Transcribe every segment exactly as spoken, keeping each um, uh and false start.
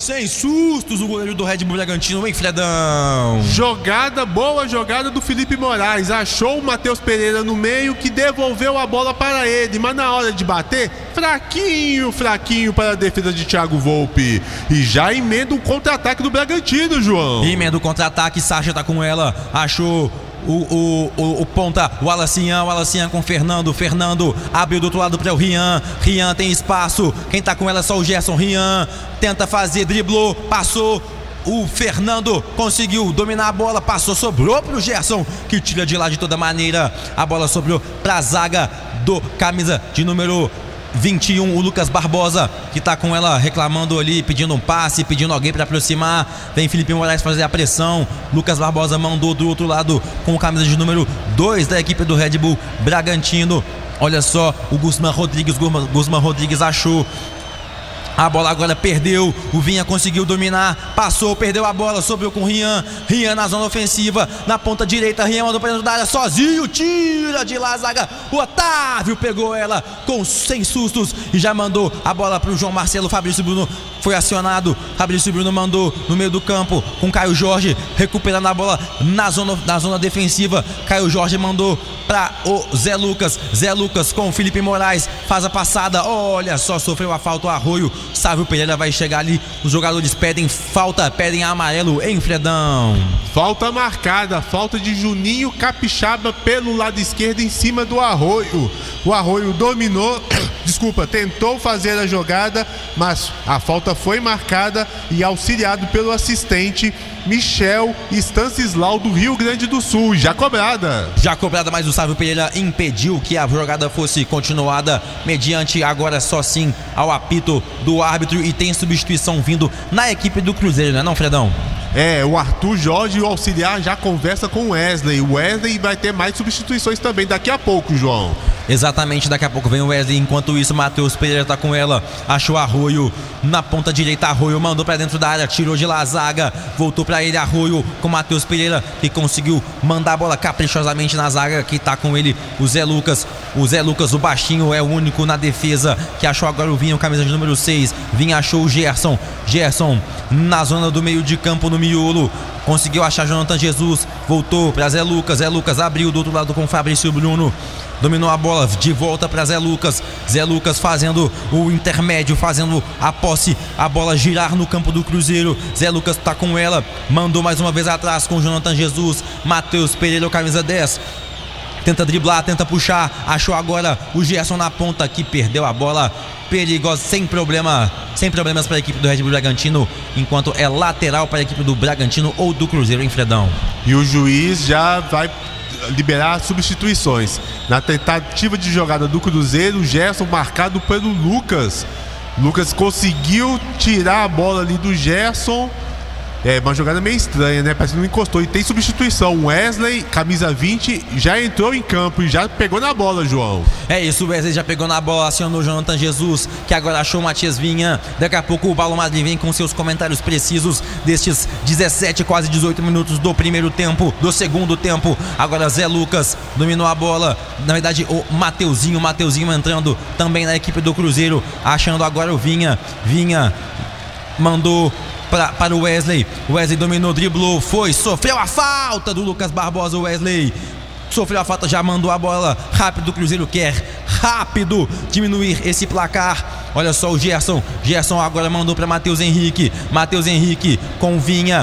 sem sustos o goleiro do Red Bull Bragantino, hein, Fredão? Jogada, boa jogada do Felipe Moraes. Achou o Matheus Pereira no meio, que devolveu a bola para ele. Mas na hora de bater, fraquinho, fraquinho para a defesa de Thiago Volpe. E já emenda o contra-ataque do Bragantino, João. Emenda o contra-ataque, Sacha tá com ela. Achou O, o, o, o ponta, o Alacinha, o Alacinha com o Fernando. Fernando abriu do outro lado para o Rian. Rian tem espaço. Quem tá com ela é só o Gerson. Rian tenta fazer, driblou, passou. O Fernando conseguiu dominar a bola, passou, sobrou pro Gerson, que tira de lá de toda maneira. A bola sobrou pra zaga do camisa de número vinte e um, o Lucas Barbosa, que tá com ela reclamando ali, pedindo um passe, pedindo alguém para aproximar. Vem Felipe Moraes fazer a pressão. Lucas Barbosa mandou do outro lado com o camisa de número dois da equipe do Red Bull Bragantino. Olha só, o Guzmán Rodrigues, Guzmán Rodrigues achou. A bola agora perdeu, o Vinha conseguiu dominar, passou, perdeu a bola, sobrou com o Rian. Rian na zona ofensiva, na ponta direita, Rian mandou para dentro da área sozinho, tira de lá a zaga. O Otávio pegou ela com sem sustos e já mandou a bola para o João Marcelo. Fabrício Bruno foi acionado, Fabrício Bruno mandou no meio do campo com Caio Jorge, recuperando a bola na zona, na zona defensiva. Caio Jorge mandou para o Zé Lucas, Zé Lucas com o Felipe Moraes, faz a passada, olha só, sofreu a falta o Arroio. Sávio Pereira vai chegar ali, os jogadores pedem falta, pedem amarelo, hein, Fredão? Falta marcada, falta de Juninho Capixaba pelo lado esquerdo em cima do Arroio. O Arroio dominou, desculpa, tentou fazer a jogada, mas a falta foi marcada e auxiliado pelo assistente Michel Stanislau do Rio Grande do Sul. Já cobrada. Já cobrada, mas o Sávio Pereira impediu que a jogada fosse continuada mediante agora só sim ao apito do árbitro, e tem substituição vindo na equipe do Cruzeiro, não é não, Fredão? É, o Arthur Jorge, o auxiliar, já conversa com o Wesley. O Wesley vai ter mais substituições também daqui a pouco, João. Exatamente, daqui a pouco vem o Wesley. Enquanto isso, Matheus Pereira tá com ela. Achou Arroio na ponta direita. Arroio mandou pra dentro da área, tirou de lá a zaga. Voltou pra ele, Arroio com Matheus Pereira, que conseguiu mandar a bola caprichosamente na zaga. Que tá com ele o Zé Lucas. O Zé Lucas, o baixinho, é o único na defesa que achou agora o Vinha, o camisa de número seis. Vinha achou o Gerson. Gerson na zona do meio de campo, no miolo. Conseguiu achar Jonathan Jesus. Voltou pra Zé Lucas. Zé Lucas abriu do outro lado com Fabrício Bruno. Dominou a bola de volta para Zé Lucas. Zé Lucas fazendo o intermédio, fazendo a posse, a bola girar no campo do Cruzeiro. Zé Lucas tá com ela, mandou mais uma vez atrás com Jonathan Jesus. Matheus Pereira, o camisa dez, tenta driblar, tenta puxar. Achou agora o Gerson na ponta, que perdeu a bola. Perigosa, sem problema, sem problemas para a equipe do Red Bull Bragantino, enquanto é lateral para a equipe do Bragantino ou do Cruzeiro, hein, Fredão? E o juiz já vai liberar substituições. Na tentativa de jogada do Cruzeiro, o Gerson marcado pelo Lucas. Lucas conseguiu tirar a bola ali do Gerson. É uma jogada meio estranha, né? Parece que não encostou. E tem substituição. Wesley, camisa vinte, já entrou em campo e já pegou na bola, João. É isso, o Wesley já pegou na bola, acionou o Jonathan Jesus, que agora achou o Matias Vinha. Daqui a pouco o Balo Madrid vem com seus comentários precisos destes dezessete, quase dezoito minutos do primeiro tempo, do segundo tempo. Agora Zé Lucas dominou a bola. Na verdade, o Mateuzinho, o Mateuzinho entrando também na equipe do Cruzeiro, achando agora o Vinha. Vinha mandou Pra, para o Wesley. O Wesley dominou, driblou, foi, sofreu a falta do Lucas Barbosa. O Wesley sofreu a falta, já mandou a bola rápido. O Cruzeiro quer rápido diminuir esse placar. Olha só o Gerson. Gerson agora mandou para Matheus Henrique. Matheus Henrique com o Vinha.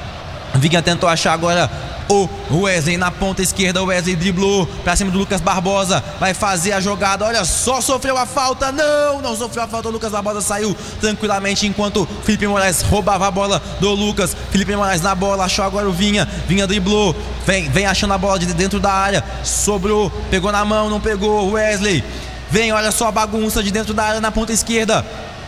Vinha tentou achar agora o Wesley na ponta esquerda. O Wesley driblou pra cima do Lucas Barbosa, vai fazer a jogada. Olha só, sofreu a falta. Não, não sofreu a falta. O Lucas Barbosa saiu tranquilamente enquanto Felipe Moraes roubava a bola do Lucas. Felipe Moraes na bola, achou agora o Vinha. Vinha driblou, vem, vem achando a bola de dentro da área. Sobrou, pegou na mão, não pegou. O Wesley vem, olha só a bagunça de dentro da área na ponta esquerda.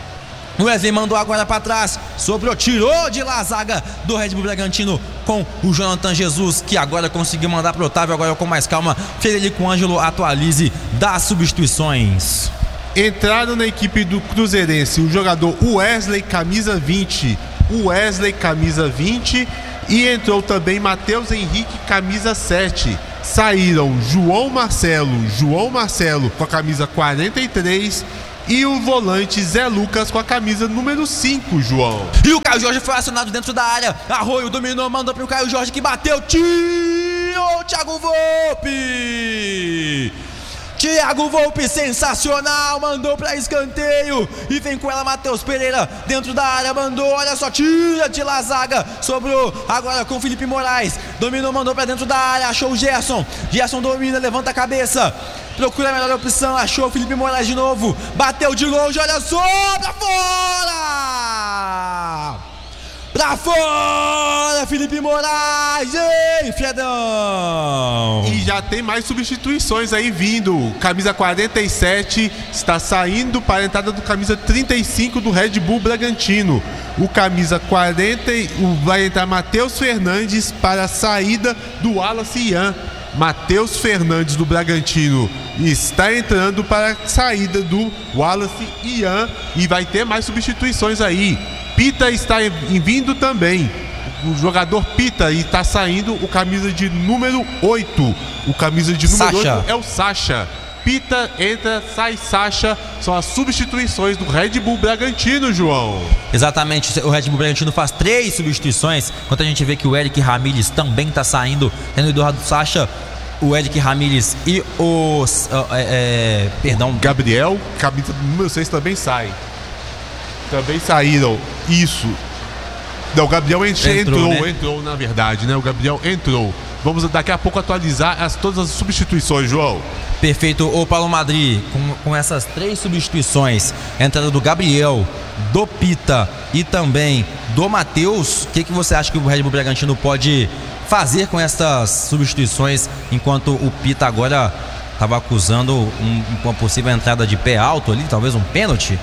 O Wesley mandou agora para trás, sobrou, tirou de lá a zaga do Red Bull Bragantino com o Jonathan Jesus, que agora conseguiu mandar para o Otávio, agora com mais calma. Frederico Ângelo atualize das substituições. Entraram na equipe do Cruzeirense o jogador Wesley, camisa vinte. O Wesley, camisa vinte. E entrou também Matheus Henrique, camisa sete. Saíram João Marcelo, João Marcelo com a camisa quarenta e três e o volante Zé Lucas com a camisa número cinco, João. E o Caio Jorge foi acionado dentro da área. Arroio dominou, mandou pro Caio Jorge que bateu. Tio Thiago Volpi. Thiago Volpi, sensacional, mandou pra escanteio e vem com ela Matheus Pereira dentro da área, mandou, olha só, tira de lá a zaga, sobrou agora com Felipe Moraes, dominou, mandou pra dentro da área, achou o Gerson, Gerson domina, levanta a cabeça, procura a melhor opção, achou o Felipe Moraes de novo, bateu de longe, olha só, pra fora! Pra fora, Felipe Moraes, hein, Fredão? E já tem mais substituições aí vindo. Camisa quarenta e sete está saindo para a entrada do camisa trinta e cinco do Red Bull Bragantino. O camisa quarenta vai entrar Matheus Fernandes para a saída do Wallace Ian. Matheus Fernandes do Bragantino está entrando para a saída do Wallace Ian. E vai ter mais substituições aí. Pita está em vindo também. O jogador Pita e está saindo o camisa de número oito. O camisa de número Sacha. oito é o Sacha. Pita entra, sai Sacha. São as substituições do Red Bull Bragantino, João. Exatamente, o Red Bull Bragantino faz três substituições. Enquanto a gente vê que o Eric Ramírez também está saindo, tendo ido do Sacha, o Eric Ramírez e o uh, é, é, perdão, Gabriel, camisa número seis também sai. Também saíram. Isso. Não, o Gabriel entrou, entrou, né? entrou na verdade, né? O Gabriel entrou. Vamos daqui a pouco atualizar as, todas as substituições, João. Perfeito, o Paulo Madrid, com, com essas três substituições, a entrada do Gabriel, do Pita e também do Matheus, o que, que você acha que o Red Bull Bragantino pode fazer com essas substituições, enquanto o Pita agora estava acusando um, uma possível entrada de pé alto ali, talvez um pênalti?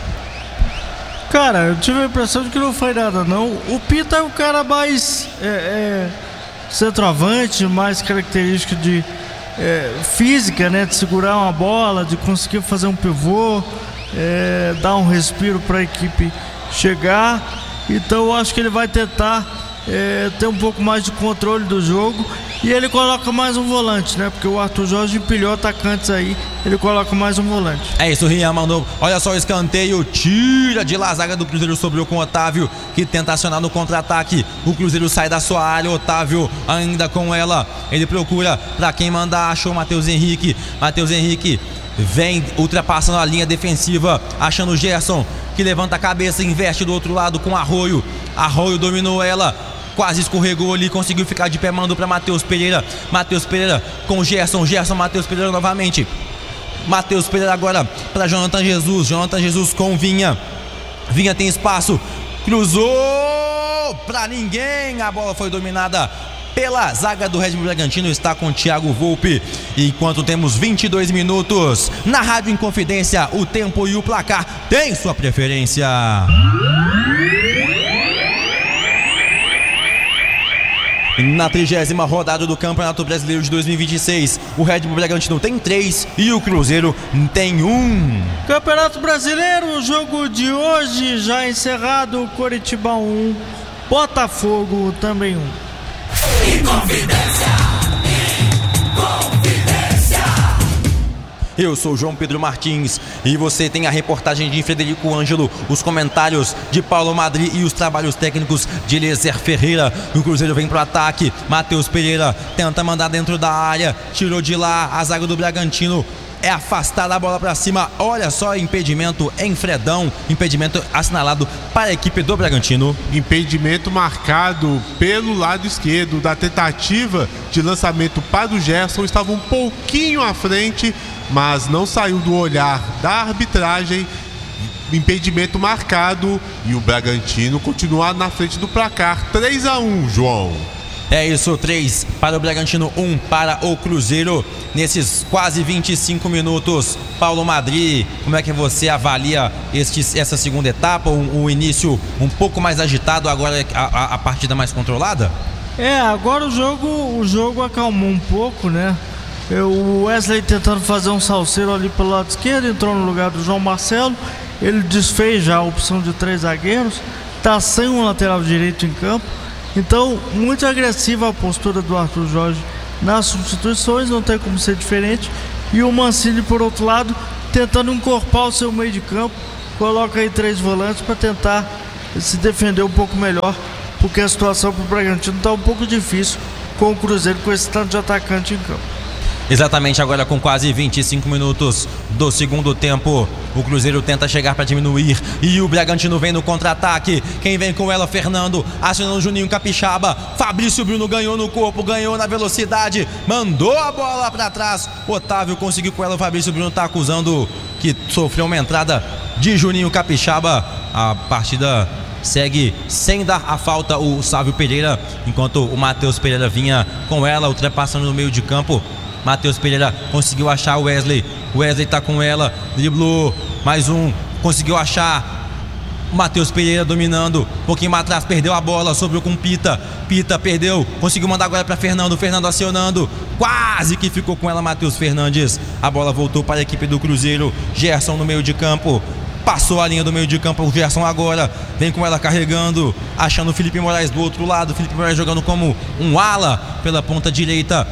Cara, eu tive a impressão de que não foi nada, não. O Pita é o cara mais é, é, centroavante, mais característico de é, física, né? De segurar uma bola, de conseguir fazer um pivô, é, dar um respiro para a equipe chegar. Então eu acho que ele vai tentar é, ter um pouco mais de controle do jogo. E ele coloca mais um volante, né? Porque o Arthur Jorge empilhou atacantes aí. Ele coloca mais um volante. É isso, o Rian mandou. Olha só o escanteio. Tira de lá a zaga do Cruzeiro, sobrou com o Otávio, que tenta acionar no contra-ataque. O Cruzeiro sai da sua área. Otávio ainda com ela. Ele procura pra quem mandar. Achou o Matheus Henrique. Matheus Henrique vem ultrapassando a linha defensiva. Achando o Gerson, que levanta a cabeça, investe do outro lado com Arroio. Arroio dominou ela. Quase escorregou ali, conseguiu ficar de pé, mandou para Matheus Pereira. Matheus Pereira com Gerson, Gerson, Matheus Pereira novamente. Matheus Pereira agora para Jonathan Jesus, Jonathan Jesus com Vinha. Vinha tem espaço, cruzou para ninguém. A bola foi dominada pela zaga do Red Bull Bragantino, está com Thiago Volpi. Enquanto temos vinte e dois minutos na Rádio Inconfidência, o tempo e o placar tem sua preferência. Na trigésima rodada do Campeonato Brasileiro de dois mil e vinte e seis, o Red Bull Bragantino tem três e o Cruzeiro tem um. Campeonato Brasileiro, o jogo de hoje já encerrado. Coritiba um, Botafogo também um. Inconfidência, Inconfidência. Eu sou João Pedro Martins e você tem a reportagem de Frederico Ângelo, os comentários de Paulo Madrid e os trabalhos técnicos de Eliezer Ferreira. O Cruzeiro vem pro ataque, Matheus Pereira tenta mandar dentro da área, tirou de lá a zaga do Bragantino. É afastada a bola para cima. Olha só, impedimento em Fredão. Impedimento assinalado para a equipe do Bragantino. Impedimento marcado pelo lado esquerdo. Da tentativa de lançamento para o Gerson, estava um pouquinho à frente, mas não saiu do olhar da arbitragem. Impedimento marcado e o Bragantino continua na frente do placar. três a um, João. É isso, três para o Bragantino, um para o Cruzeiro. Nesses quase vinte e cinco minutos, Paulo Madrid, como é que você avalia este, essa segunda etapa? O, o início um pouco mais agitado, agora a, a, a partida mais controlada? É, agora o jogo, o jogo acalmou um pouco, né? O Wesley tentando fazer um salseiro ali pelo lado esquerdo, entrou no lugar do João Marcelo. Ele desfez já a opção de três zagueiros, tá sem um lateral direito em campo. Então, muito agressiva a postura do Arthur Jorge nas substituições, não tem como ser diferente. E o Mancini, por outro lado, tentando encorpar o seu meio de campo, coloca aí três volantes para tentar se defender um pouco melhor, porque a situação para o Bragantino está um pouco difícil com o Cruzeiro com esse tanto de atacante em campo. Exatamente, agora com quase vinte e cinco minutos do segundo tempo, o Cruzeiro tenta chegar para diminuir e o Bragantino vem no contra-ataque. Quem vem com ela? Fernando, acionando o Juninho Capixaba. Fabrício Bruno ganhou no corpo, ganhou na velocidade, mandou a bola para trás. Otávio conseguiu com ela, o Fabrício Bruno está acusando que sofreu uma entrada de Juninho Capixaba. A partida segue sem dar a falta o Sávio Pereira, enquanto o Matheus Pereira vinha com ela, ultrapassando no meio de campo. Matheus Pereira conseguiu achar o Wesley. Wesley tá com ela, driblou, mais um, conseguiu achar. Matheus Pereira dominando, um pouquinho mais atrás, perdeu a bola, sobrou com Pita. Pita perdeu, conseguiu mandar agora para Fernando. Fernando acionando, quase que ficou com ela Matheus Fernandes. A bola voltou para a equipe do Cruzeiro. Gerson no meio de campo, passou a linha do meio de campo. O Gerson agora vem com ela carregando, achando o Felipe Moraes do outro lado. Felipe Moraes jogando como um ala pela ponta direita.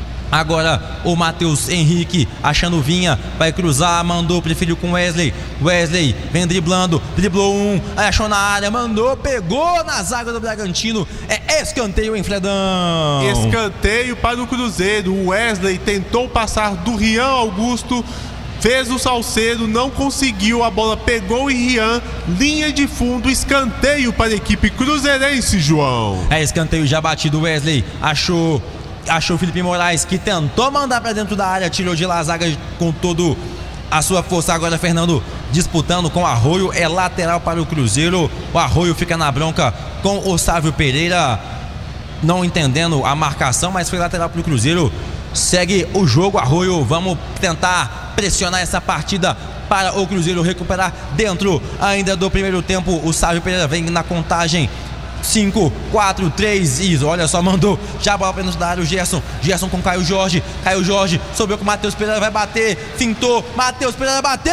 Agora o Matheus Henrique achando Vinha, vai cruzar, mandou, preferiu com Wesley. Wesley vem driblando, driblou um, achou na área, mandou, pegou na zaga do Bragantino. É escanteio, hein, Fredão? Escanteio para o Cruzeiro. O Wesley tentou passar do Rian Augusto, fez o Salcedo, não conseguiu, a bola pegou em Rian, linha de fundo, escanteio para a equipe cruzeirense, João. É escanteio já batido, Wesley achou Achou o Felipe Moraes, que tentou mandar para dentro da área, tirou de lá a zaga com toda a sua força. Agora Fernando disputando com o Arroio, é lateral para o Cruzeiro. O Arroio fica na bronca com o Sávio Pereira, não entendendo a marcação, mas foi lateral para o Cruzeiro. Segue o jogo, Arroio, vamos tentar pressionar essa partida para o Cruzeiro recuperar dentro ainda do primeiro tempo. O Sávio Pereira vem na contagem. cinco, quatro, três, isso, olha só, mandou já a bola para dentro da área, o Gerson, Gerson com Caio Jorge, Caio Jorge, sobrou com o Matheus Pereira, vai bater, fintou, Matheus Pereira bateu,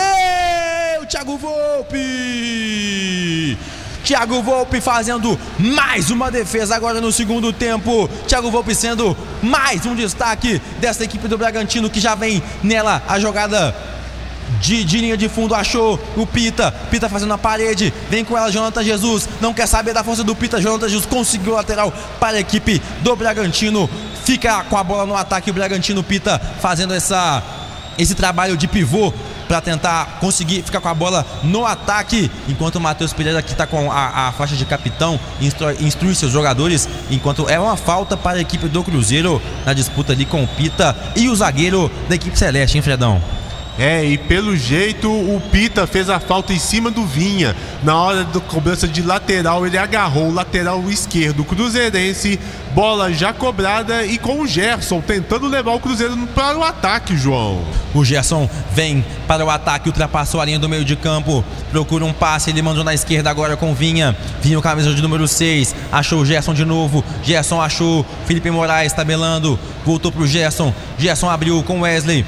Thiago Volpi, Thiago Volpi fazendo mais uma defesa agora no segundo tempo. Thiago Volpi sendo mais um destaque dessa equipe do Bragantino, que já vem nela a jogada De, de linha de fundo, achou o Pita. Pita fazendo a parede, vem com ela Jonathan Jesus, não quer saber da força do Pita. Jonathan Jesus conseguiu o lateral para a equipe do Bragantino. Fica com a bola no ataque o Bragantino. Pita fazendo essa, esse trabalho de pivô para tentar conseguir ficar com a bola no ataque, enquanto o Matheus Pereira, que está com a, a faixa de capitão, instrui, instrui seus jogadores, enquanto é uma falta para a equipe do Cruzeiro na disputa ali com o Pita e o zagueiro da equipe celeste, hein, Fredão? É, e pelo jeito o Pita fez a falta em cima do Vinha. Na hora da cobrança de lateral, ele agarrou o lateral esquerdo cruzeirense. Bola já cobrada e com o Gerson tentando levar o Cruzeiro para o ataque, João. O Gerson vem para o ataque, ultrapassou a linha do meio de campo, procura um passe, ele mandou na esquerda agora com Vinha. Vinha o camisa de número seis, achou o Gerson de novo. Gerson achou Felipe Moraes tabelando, voltou pro Gerson. Gerson abriu com Wesley.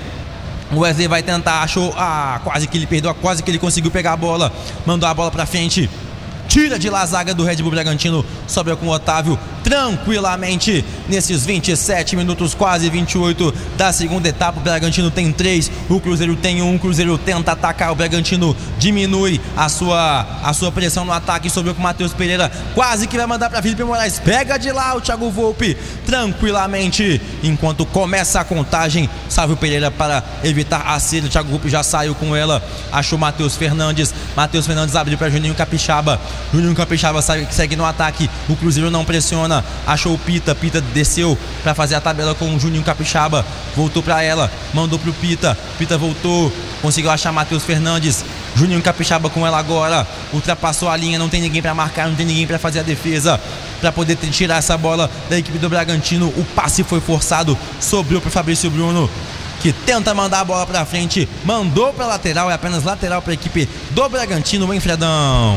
O Wesley vai tentar, achou, ah, quase que ele perdeu, quase que ele conseguiu pegar a bola, mandou a bola pra frente, tira de lá a zaga do Red Bull Bragantino, sobra com o Otávio tranquilamente nesses vinte e sete minutos, quase vinte e oito da segunda etapa. O Bragantino tem três, o Cruzeiro tem um. O Cruzeiro tenta atacar, o Bragantino diminui a sua, a sua pressão no ataque, sobrou com o Matheus Pereira, quase que vai mandar para Felipe Moraes, pega de lá o Thiago Volpi tranquilamente, enquanto começa a contagem. Sávio Pereira para evitar a cera, o Thiago Volpi já saiu com ela, achou o Matheus Fernandes. Matheus Fernandes abriu para Juninho Capixaba, Juninho Capixaba segue no ataque, o Cruzeiro não pressiona, achou o Pita, Pita desceu para fazer a tabela com o Juninho Capixaba, voltou para ela, mandou pro Pita, Pita voltou, conseguiu achar Matheus Fernandes, Juninho Capixaba com ela agora, ultrapassou a linha, não tem ninguém para marcar, não tem ninguém para fazer a defesa, para poder tirar essa bola da equipe do Bragantino. O passe foi forçado, sobrou pro Fabrício Bruno, que tenta mandar a bola para frente, mandou para lateral, é apenas lateral para a equipe do Bragantino, hein, Fredão?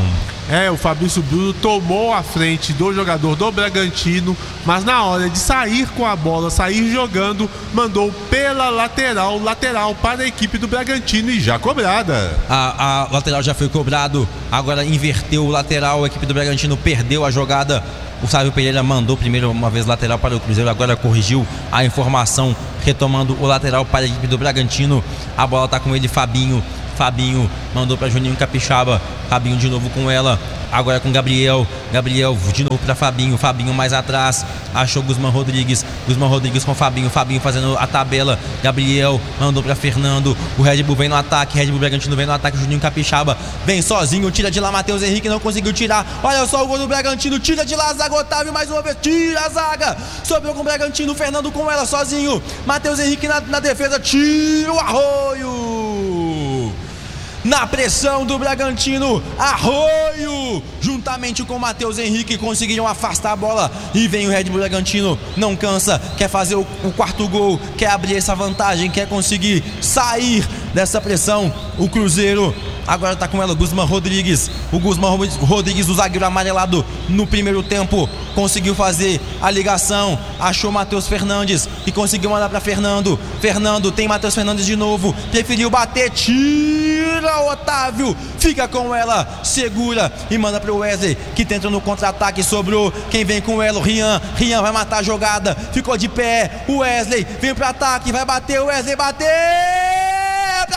É, o Fabrício Bruno tomou a frente do jogador do Bragantino, mas na hora de sair com a bola, sair jogando, mandou pela lateral, lateral para a equipe do Bragantino e já cobrada. A, a lateral já foi cobrado, agora inverteu o lateral, a equipe do Bragantino perdeu a jogada. O Sávio Pereira mandou primeiro uma vez lateral para o Cruzeiro, agora corrigiu a informação, retomando o lateral para a equipe do Bragantino. A bola está com ele, Fabinho. Fabinho mandou para Juninho Capixaba. Fabinho de novo com ela. Agora com Gabriel. Gabriel de novo para Fabinho. Fabinho mais atrás. Achou Guzmán Rodrigues. Guzmán Rodrigues com Fabinho. Fabinho fazendo a tabela. Gabriel mandou para Fernando. O Red Bull vem no ataque. Red Bull Bragantino vem no ataque. Juninho Capixaba vem sozinho. Tira de lá Matheus Henrique. Não conseguiu tirar. Olha só o gol do Bragantino. Tira de lá a zaga. Otávio mais uma vez. Tira a zaga. Sobrou com o Bragantino. Fernando com ela sozinho. Matheus Henrique na, na defesa. Tira o Arroio. Na pressão do Bragantino, Arroio, juntamente com o Matheus Henrique, conseguiram afastar a bola. E vem o Red Bull Bragantino, não cansa, quer fazer o, o quarto gol, quer abrir essa vantagem, quer conseguir sair dessa pressão. O Cruzeiro agora tá com ela, Guzmán Rodrigues. O Guzmán Rodrigues, o zagueiro amarelado, no primeiro tempo conseguiu fazer a ligação, achou Matheus Fernandes e conseguiu mandar para Fernando. Fernando tem Matheus Fernandes de novo, preferiu bater, tira o Otávio, fica com ela, segura e manda para o Wesley, que tenta no contra-ataque, sobrou. Quem vem com ela? O Rian. Rian vai matar a jogada, ficou de pé. O Wesley vem para ataque, vai bater, o Wesley bateu pra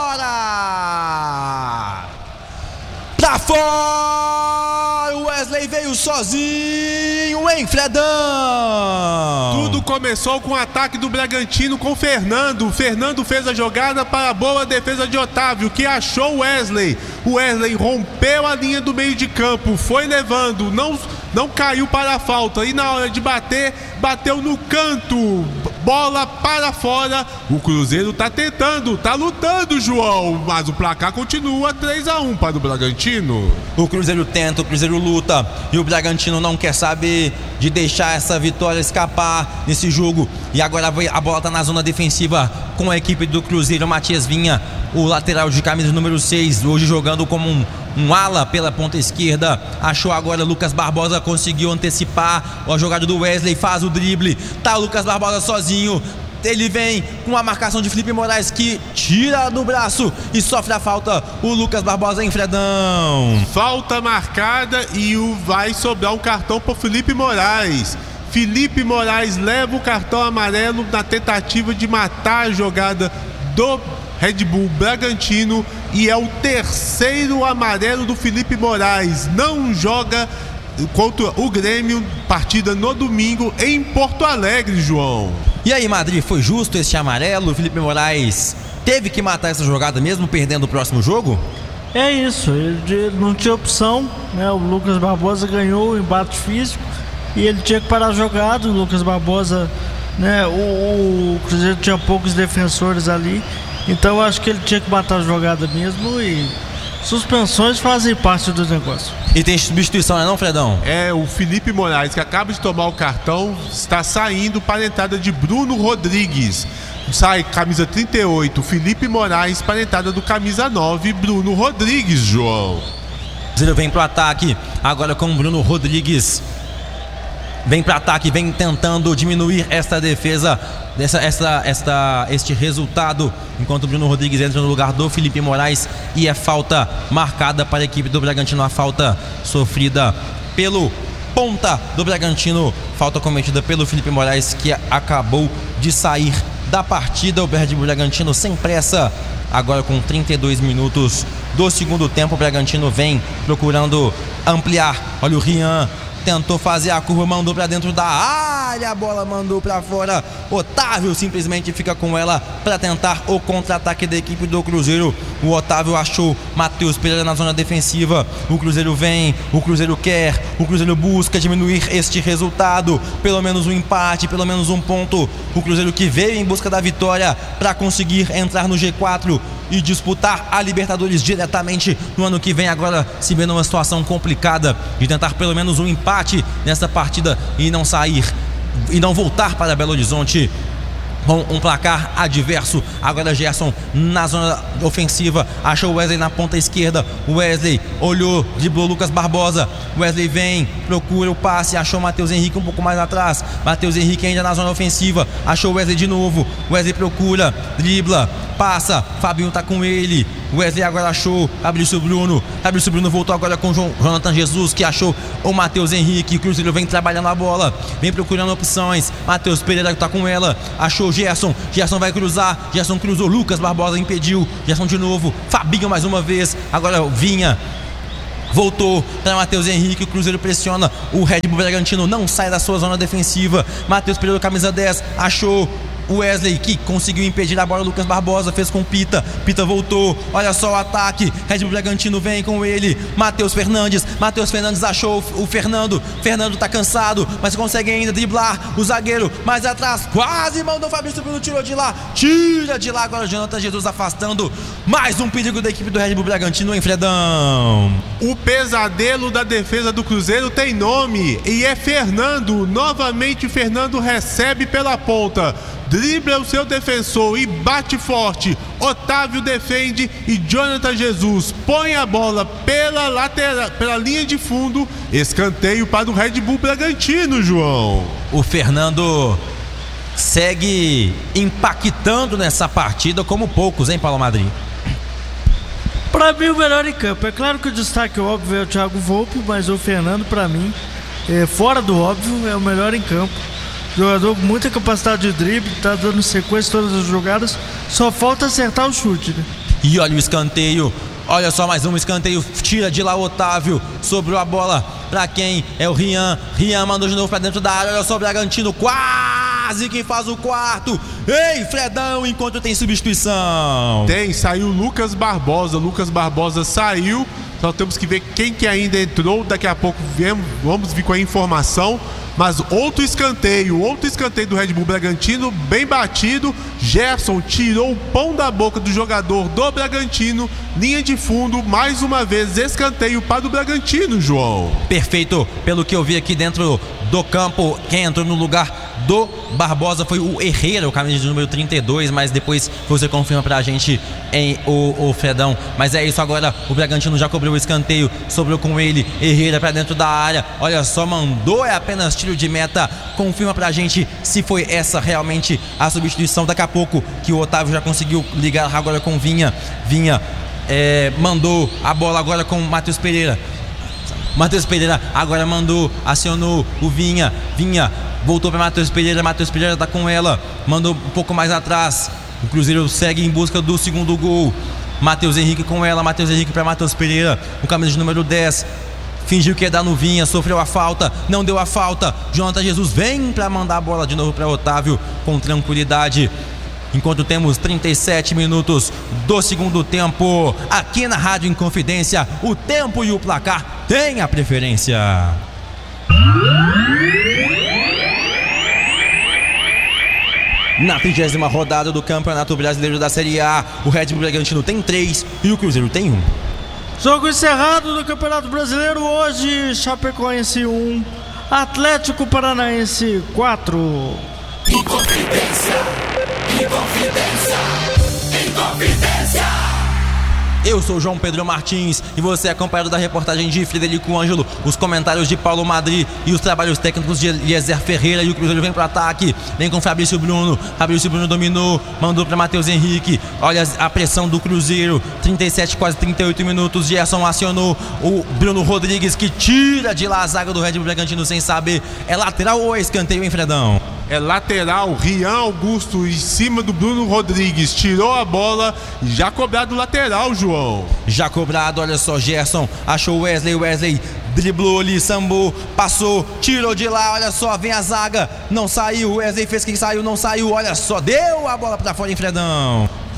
fora! Pra fora! O Wesley veio sozinho, hein, Fredão? Tudo começou com o ataque do Bragantino com o Fernando. O Fernando fez a jogada para a boa defesa de Otávio, que achou o Wesley. O Wesley rompeu a linha do meio de campo, foi levando, não, não caiu para a falta. E na hora de bater, bateu no canto. Bola para fora. O Cruzeiro tá tentando, tá lutando, João, mas o placar continua três a um para o Bragantino. O Cruzeiro tenta, o Cruzeiro luta e o Bragantino não quer saber de deixar essa vitória escapar nesse jogo. E agora a bola tá na zona defensiva com a equipe do Cruzeiro. Matias Vinha, o lateral de camisa número seis, hoje jogando como um Um ala pela ponta esquerda. Achou agora Lucas Barbosa, conseguiu antecipar a jogada do Wesley, faz o drible. Tá o Lucas Barbosa sozinho. Ele vem com a marcação de Felipe Moraes, que tira do braço e sofre a falta. O Lucas Barbosa, em Fredão. Falta marcada e o vai sobrar um cartão para Felipe Moraes. Felipe Moraes leva o cartão amarelo na tentativa de matar a jogada do Red Bull Bragantino e é o terceiro amarelo do Felipe Moraes. Não joga contra o Grêmio, partida no domingo em Porto Alegre, João. E aí, Madrid, foi justo este amarelo? O Felipe Moraes teve que matar essa jogada mesmo perdendo o próximo jogo? É isso, ele não tinha opção, né? O Lucas Barbosa ganhou o embate físico e ele tinha que parar a jogada. O Lucas Barbosa, né? O, o Cruzeiro tinha poucos defensores ali. Então eu acho que ele tinha que matar a jogada mesmo e suspensões fazem parte do negócio. E tem substituição, não é não, Fredão? É, o Felipe Moraes, que acaba de tomar o cartão, está saindo para a entrada de Bruno Rodrigues. Sai camisa trinta e oito, Felipe Moraes, para a entrada do camisa nove, Bruno Rodrigues, João. Ele vem pro ataque, agora com o Bruno Rodrigues. Vem para ataque, vem tentando diminuir esta defesa, essa, essa, esta, este resultado, enquanto o Bruno Rodrigues entra no lugar do Felipe Moraes e é falta marcada para a equipe do Bragantino, a falta sofrida pelo ponta do Bragantino, falta cometida pelo Felipe Moraes, que acabou de sair da partida. O Red Bull Bragantino sem pressa, agora com trinta e dois minutos do segundo tempo. O Bragantino vem procurando ampliar. Olha o Rian, tentou fazer a curva, mandou pra dentro da área, a bola mandou pra fora. Otávio simplesmente fica com ela pra tentar o contra-ataque da equipe do Cruzeiro. O Otávio achou Matheus Pereira na zona defensiva. O Cruzeiro vem, o Cruzeiro quer, o Cruzeiro busca diminuir este resultado, pelo menos um empate, pelo menos um ponto. O Cruzeiro que veio em busca da vitória pra conseguir entrar no G quatro e disputar a Libertadores diretamente no ano que vem. Agora se vê numa situação complicada de tentar pelo menos um empate nessa partida e não sair e não voltar para Belo Horizonte com um placar adverso. Agora Gerson na zona ofensiva, achou o Wesley na ponta esquerda. Wesley olhou, driblou Lucas Barbosa. Wesley vem, procura o passe, achou o Matheus Henrique um pouco mais atrás. Matheus Henrique ainda na zona ofensiva, achou o Wesley de novo. Wesley procura, dribla, passa, Fabinho tá com ele. Wesley agora achou Fabrício Bruno. Fabrício Bruno voltou agora com o Jonathan Jesus, que achou o Matheus Henrique. O Cruzeiro vem trabalhando a bola, vem procurando opções. Matheus Pereira tá com ela, achou Gerson. Gerson vai cruzar, Gerson cruzou, Lucas Barbosa impediu. Gerson de novo, Fabinho mais uma vez. Agora Vinha voltou para Matheus Henrique. O Cruzeiro pressiona, o Red Bull Bragantino não sai da sua zona defensiva. Matheus Pereira, camisa dez, achou o Wesley, que conseguiu impedir a bola. Lucas Barbosa fez com Pita. Pita voltou. Olha só o ataque. Red Bull Bragantino vem com ele. Matheus Fernandes. Matheus Fernandes achou o Fernando. Fernando tá cansado, mas consegue ainda driblar o zagueiro. Mais atrás, quase mandou o Fabrício Bruno. Tirou de lá. Tira de lá agora o Jonathan Jesus, afastando mais um perigo da equipe do Red Bull Bragantino, hein, Fredão? O pesadelo da defesa do Cruzeiro tem nome e é Fernando. Novamente o Fernando recebe pela ponta, dribla o seu defensor e bate forte. Otávio defende e Jonathan Jesus põe a bola pela lateral, pela linha de fundo. Escanteio para o Red Bull Bragantino, João. O Fernando segue impactando nessa partida como poucos, hein, Paulo Madri? Pra mim, o melhor em campo. É claro que o destaque óbvio é o Thiago Volpi, mas o Fernando, pra mim, é, fora do óbvio, é o melhor em campo. Jogador com muita capacidade de drible, tá dando sequência todas as jogadas, só falta acertar o chute, né? E olha o escanteio, olha só mais um escanteio, tira de lá o Otávio, sobrou a bola pra quem? É o Rian, Rian mandou de novo pra dentro da área, olha só o Bragantino, quase que faz o quarto. Ei, Fredão, enquanto tem substituição. Tem, saiu Lucas Barbosa, Lucas Barbosa saiu, só temos que ver quem que ainda entrou, daqui a pouco viemos, vamos vir com a informação. Mas outro escanteio, outro escanteio do Red Bull Bragantino, bem batido. Gerson tirou o pão da boca do jogador do Bragantino. Linha de fundo, mais uma vez, escanteio para o Bragantino, João. Perfeito, pelo que eu vi aqui dentro do campo, quem entrou no lugar do Barbosa foi o Herrera, o camisa de número trinta e dois, mas depois você confirma pra gente em o, o Fredão. Mas é isso, agora o Bragantino já cobriu o escanteio, sobrou com ele, Herrera pra dentro da área, olha só, mandou, é apenas tiro de meta. Confirma pra gente se foi essa realmente a substituição. Daqui a pouco que o Otávio já conseguiu ligar agora com Vinha. Vinha é, mandou a bola agora com o Matheus Pereira. Matheus Pereira agora mandou, acionou o Vinha. Vinha voltou para Matheus Pereira. Matheus Pereira tá com ela, mandou um pouco mais atrás. O Cruzeiro segue em busca do segundo gol. Matheus Henrique com ela. Matheus Henrique para Matheus Pereira, o camisa de número dez. Fingiu que ia dar no Vinha, sofreu a falta, não deu a falta. Jonathan Jesus vem para mandar a bola de novo para Otávio com tranquilidade. Enquanto temos trinta e sete minutos do segundo tempo, aqui na Rádio Inconfidência, o tempo e o placar têm a preferência. Na trigésima rodada do Campeonato Brasileiro da Série A, o Red Bull Bragantino tem três e o Cruzeiro tem um. Jogo encerrado do Campeonato Brasileiro hoje, Chapecoense um, Atlético Paranaense quatro. Inconfidência, Inconfidência, Inconfidência. Eu sou João Pedro Martins e você é acompanhado da reportagem de Frederico Ângelo, os comentários de Paulo Madri e os trabalhos técnicos de Eliezer Ferreira. E o Cruzeiro vem para o ataque, vem com Fabrício Bruno. Fabrício Bruno dominou, mandou para Matheus Henrique. Olha a pressão do Cruzeiro, trinta e sete, quase trinta e oito minutos. Gerson acionou o Bruno Rodrigues, que tira de lá a zaga do Red Bull Bragantino sem saber. É lateral ou é escanteio, hein, Fredão? É lateral, Rian Augusto em cima do Bruno Rodrigues, tirou a bola e já cobrado lateral, João. Já cobrado, olha só, Gerson achou o Wesley, Wesley driblou ali, sambou, passou, tirou de lá, olha só, vem a zaga, não saiu, Wesley fez quem saiu, não saiu, olha só, deu a bola pra fora, hein, Fredão?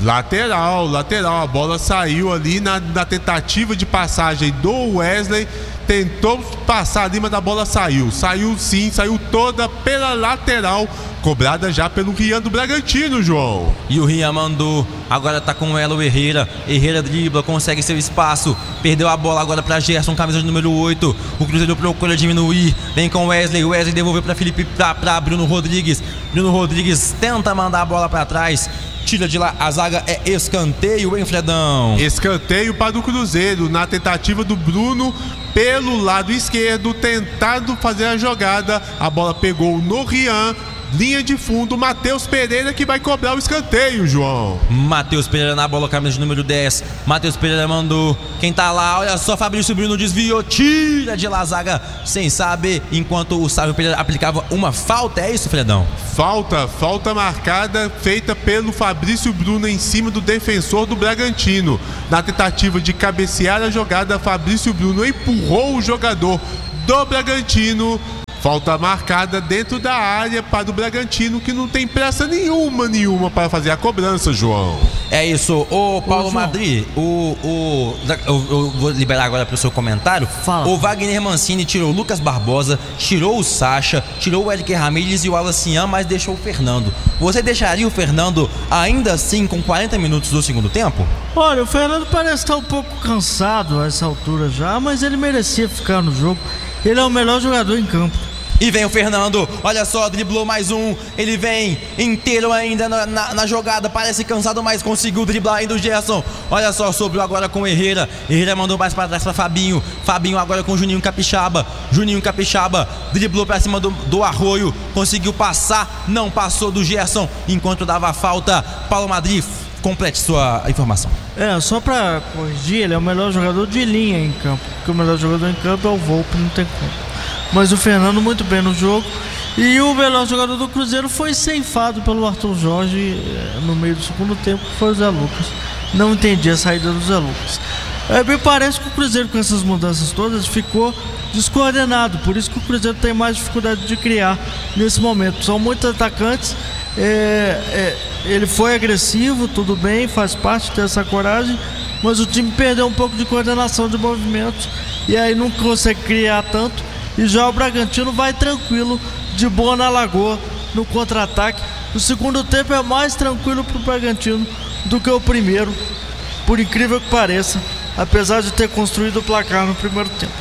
Lateral, lateral. A bola saiu ali na, na tentativa de passagem do Wesley. Tentou passar ali, mas a bola saiu. Saiu sim, saiu toda pela lateral. Cobrada já pelo Rian do Bragantino, João. E o Rian mandou. Agora tá com ela o Herrera. Herrera dribla, consegue seu espaço. Perdeu a bola agora pra Gerson, camisa de número oito. O Cruzeiro procura diminuir. Vem com Wesley. Wesley devolveu pra Felipe, pra, pra Bruno Rodrigues. Bruno Rodrigues tenta mandar a bola pra trás. Tira de lá, a zaga é escanteio, hein, Fredão? Escanteio para o Cruzeiro, na tentativa do Bruno pelo lado esquerdo, tentando fazer a jogada. A bola pegou no Rian. Linha de fundo, Matheus Pereira que vai cobrar o escanteio, João. Matheus Pereira na bola, camisa de número dez. Matheus Pereira mandou. Quem tá lá, olha só, Fabrício Bruno desviou, tira de lá a zaga sem saber, enquanto o Sávio Pereira aplicava uma falta. É isso, Fredão? Falta, falta marcada, feita pelo Fabrício Bruno em cima do defensor do Bragantino. Na tentativa de cabecear a jogada, Fabrício Bruno empurrou o jogador do Bragantino. Falta marcada dentro da área para o Bragantino, que não tem pressa nenhuma, nenhuma para fazer a cobrança, João. É isso. Ô, Paulo Ô, Madri, o, o, eu, eu vou liberar agora para o seu comentário. Fala. O Wagner Mancini tirou o Lucas Barbosa, tirou o Sacha, tirou o Eric Ramírez e o Alacian, mas deixou o Fernando. Você deixaria o Fernando ainda assim com quarenta minutos do segundo tempo? Olha, o Fernando parece estar um pouco cansado a essa altura já, mas ele merecia ficar no jogo. Ele é o melhor jogador em campo. E vem o Fernando, olha só, driblou mais um. Ele vem inteiro ainda na, na, na jogada, parece cansado, mas conseguiu driblar ainda o Gerson. Olha só, sobrou agora com o Herrera. Herrera mandou mais para trás para Fabinho. Fabinho agora com o Juninho Capixaba. Juninho Capixaba driblou para cima do, do Arroio. Conseguiu passar, não passou do Gerson. Enquanto dava falta, Paulo Madri, complete sua informação. É, só pra corrigir, ele é o melhor jogador de linha em campo. Porque o melhor jogador em campo é o Volpe, não tem como. Mas o Fernando muito bem no jogo. E o melhor jogador do Cruzeiro foi ceifado pelo Arthur Jorge no meio do segundo tempo, que foi o Zé Lucas. Não entendi a saída do Zé Lucas. É, me parece que o Cruzeiro, com essas mudanças todas, ficou descoordenado. Por isso que o Cruzeiro tem mais dificuldade de criar nesse momento. São muitos atacantes. É, é, ele foi agressivo, tudo bem, faz parte dessa coragem, mas o time perdeu um pouco de coordenação de movimentos e aí não consegue criar tanto. E já o Bragantino vai tranquilo, de boa na Lagoa, no contra-ataque. O segundo tempo é mais tranquilo para o Bragantino do que o primeiro, por incrível que pareça, apesar de ter construído o placar no primeiro tempo.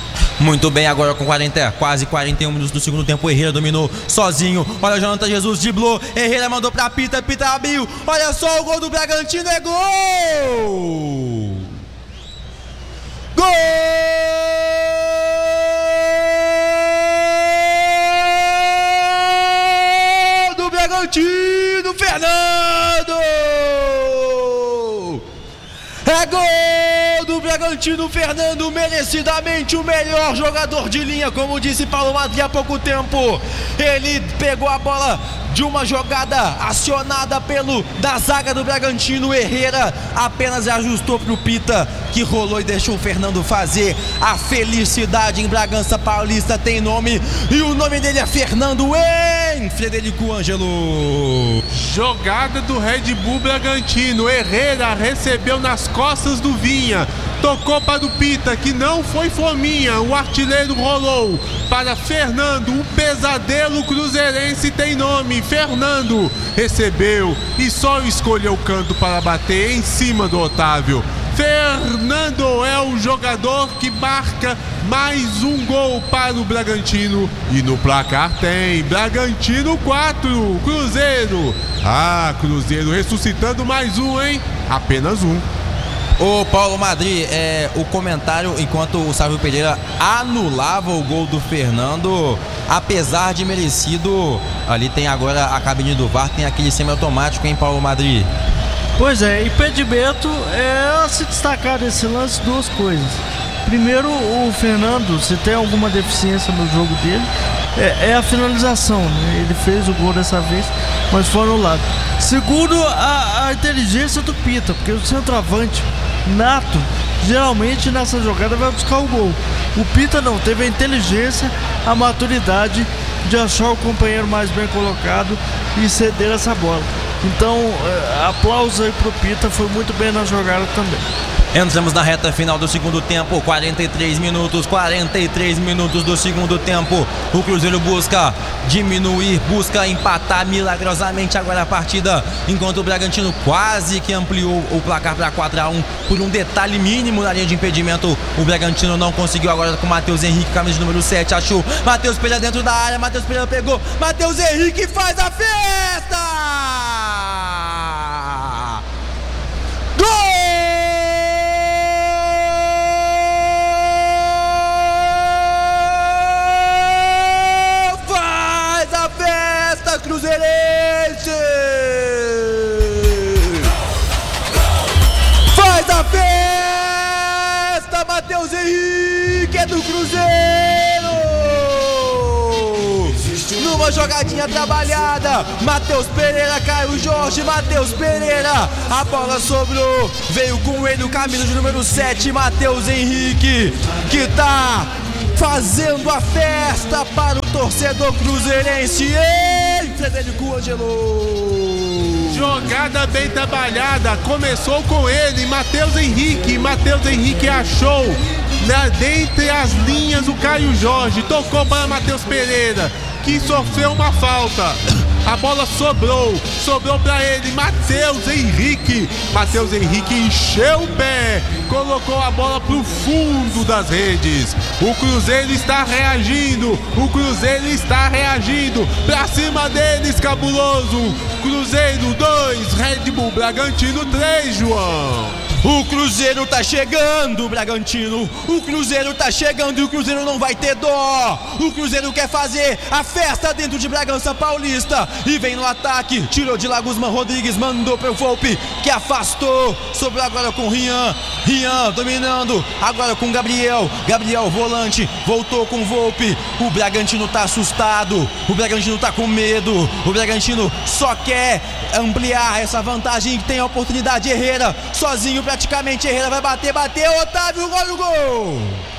Muito bem, agora com quarenta, quase quarenta e um minutos do segundo tempo, o Herrera dominou sozinho. Olha o Jonathan Jesus, driblou, Herrera mandou pra Pita, Pita abriu. Olha só, o gol do Bragantino é gol! Gol do Bragantino, Fernando! É gol do Bragantino, Fernando, merecidamente o melhor jogador de linha, como disse Paulo Madri há pouco tempo. Ele pegou a bola de uma jogada acionada pelo da zaga do Bragantino. Herrera apenas ajustou pro Pita, que rolou e deixou o Fernando fazer. A felicidade em Bragança Paulista tem nome, e o nome dele é Fernando em Frederico Ângelo. Jogada do Red Bull Bragantino. Herrera recebeu nas costas do Vinha, tocou para o Pita, que não foi fominha. O artilheiro rolou para Fernando. Um pesadelo cruzeirense tem nome. Fernando recebeu e só escolheu o canto para bater em cima do Otávio. Fernando é o jogador que marca mais um gol para o Bragantino. E no placar tem Bragantino quatro, Cruzeiro. Ah, Cruzeiro ressuscitando mais um, hein? Apenas um. O Paulo Madri, é, o comentário enquanto o Sávio Pereira anulava o gol do Fernando, apesar de merecido. Ali tem agora a cabine do V A R, tem aquele semiautomático, hein, Paulo Madri? Pois é, impedimento é se destacar desse lance duas coisas. Primeiro, o Fernando, se tem alguma deficiência no jogo dele, é, é a finalização, né? Ele fez o gol dessa vez, mas foi anulado. Segundo, a, a inteligência do Pita, porque o centroavante nato, geralmente nessa jogada vai buscar o gol. O Pita não teve a inteligência, a maturidade de achar o companheiro mais bem colocado e ceder essa bola. Então, é, aplausos aí pro Pita, foi muito bem na jogada também. Entramos na reta final do segundo tempo, quarenta e três minutos, quarenta e três minutos do segundo tempo. O Cruzeiro busca diminuir, busca empatar milagrosamente agora a partida, enquanto o Bragantino quase que ampliou o placar para quatro a um por um detalhe mínimo na linha de impedimento. O Bragantino não conseguiu agora com o Matheus Henrique, camisa de número sete, achou. Matheus Pereira dentro da área, Matheus Pereira pegou, Matheus Henrique faz a festa! Gol! Cruzeirense! Faz a festa, Matheus Henrique é do Cruzeiro! Numa jogadinha trabalhada, Matheus Pereira, Caio Jorge, Matheus Pereira, a bola sobrou, veio com ele o camisa de número sete, Matheus Henrique, que tá fazendo a festa para o torcedor cruzeirense. Ei, Frederico Ângelo! Jogada bem trabalhada, começou com ele, Matheus Henrique. Matheus Henrique achou, né, dentre as linhas, o Caio Jorge, tocou para Matheus Pereira, que sofreu uma falta. A bola sobrou, sobrou para ele, Matheus Henrique. Matheus Henrique encheu o pé, colocou a bola pro fundo das redes. O Cruzeiro está reagindo, o Cruzeiro está reagindo. Pra cima deles, cabuloso. Cruzeiro dois, Red Bull Bragantino três, João. O Cruzeiro tá chegando, Bragantino. O Cruzeiro tá chegando e o Cruzeiro não vai ter dó. O Cruzeiro quer fazer a festa dentro de Bragança Paulista. E vem no ataque, tirou de lá Guzmán Rodrigues, mandou pro Volpi, que afastou. Sobrou agora com Rian. Rian dominando, agora com Gabriel. Gabriel volante, voltou com Volpi. O Bragantino tá assustado. O Bragantino tá com medo. O Bragantino só quer ampliar essa vantagem. Tem a oportunidade, Herrera sozinho praticamente, Herrera vai bater, bateu, Otávio, gol, gol!